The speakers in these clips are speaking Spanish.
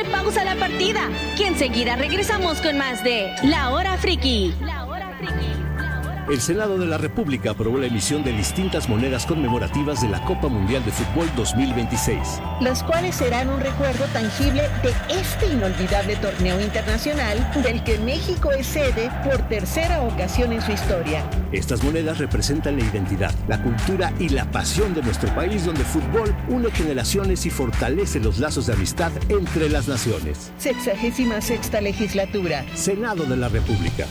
Ponle pausa a la partida, que enseguida regresamos con más de La Hora Friki. El Senado de la República aprobó la emisión de distintas monedas conmemorativas de la Copa Mundial de Fútbol 2026. Las cuales serán un recuerdo tangible de este inolvidable torneo internacional del que México es sede por tercera ocasión en su historia. Estas monedas representan la identidad, la cultura y la pasión de nuestro país, donde el fútbol une generaciones y fortalece los lazos de amistad entre las naciones. 66ª legislatura. Senado de la República.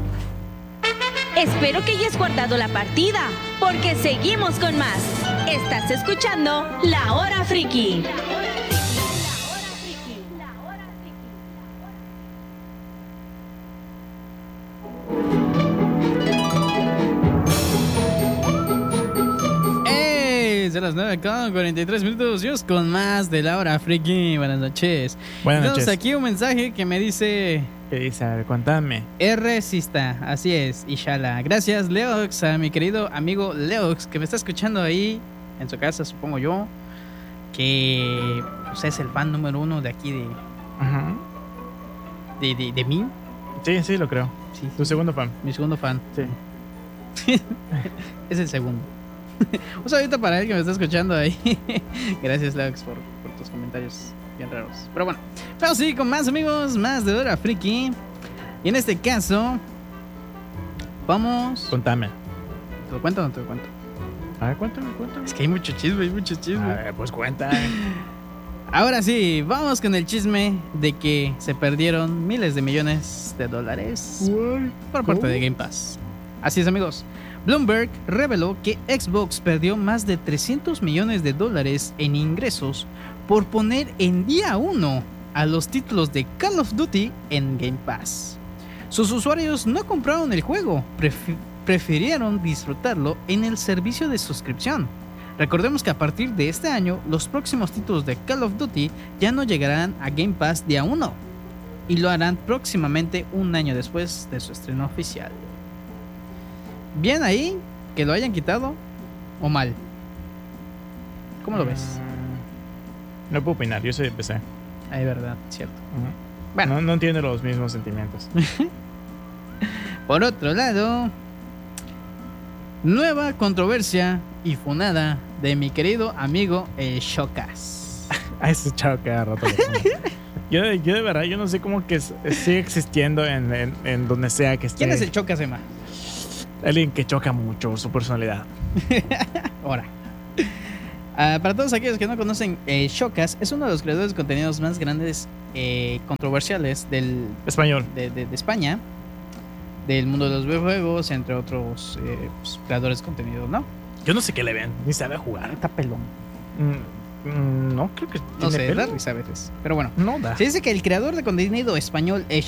Espero que hayas guardado la partida, porque seguimos con más. Estás escuchando La Hora Friki. De las 9:43 minutos, con más de La Hora Friki. Buenas noches. Buenas noches. Tenemos aquí un mensaje que me dice... ¿Qué dice? A ver, contame. Rcista, así es, Ishala. Gracias, Leox, a mi querido amigo Leox, que me está escuchando ahí en su casa, supongo yo, que pues, es el fan número 1 de aquí de... Ajá. De mí. Sí, lo creo. Sí. Tu segundo fan. Mi segundo fan. Sí. Es el segundo. Un saludito para él que me está escuchando ahí. Gracias, Leox, por tus comentarios bien raros. Pero bueno, pero sí, con más amigos, más de Hora Friki. Y en este caso, vamos... Contame. ¿Te lo cuento o no te lo cuento? A ver, cuéntame. Es que hay mucho chisme, A ver, pues cuenta. Ahora sí, vamos con el chisme de que se perdieron miles de millones de dólares por parte de Game Pass. Así es, amigos. Bloomberg reveló que Xbox perdió más de 300 millones de dólares en ingresos por poner en día 1 a los títulos de Call of Duty en Game Pass. Sus usuarios no compraron el juego, prefirieron disfrutarlo en el servicio de suscripción. Recordemos que a partir de este año, los próximos títulos de Call of Duty ya no llegarán a Game Pass día 1 y lo harán próximamente un año después de su estreno oficial. ¿Bien ahí que lo hayan quitado o mal? ¿Cómo lo ves? No puedo opinar, yo soy de PC. Ahí, verdad, cierto. Bueno, no entiendo los mismos sentimientos. Por otro lado, nueva controversia y funada de mi querido amigo el Shocas. A ese chavo cada rato. Yo de verdad, yo no sé cómo que sigue existiendo en donde sea que esté. ¿Quién es el Shocas, Emma? Alguien que choca mucho su personalidad. Ahora, para todos aquellos que no conocen, Shocas es uno de los creadores de contenidos más grandes, controversiales del español de España, del mundo de los videojuegos, entre otros pues, creadores de contenido, ¿no? Yo no sé qué le ven, ni sabe jugar. Está pelón. No, creo que no sé, pelo. da risa a veces. Pero bueno, no da. Se dice que el creador de contenido español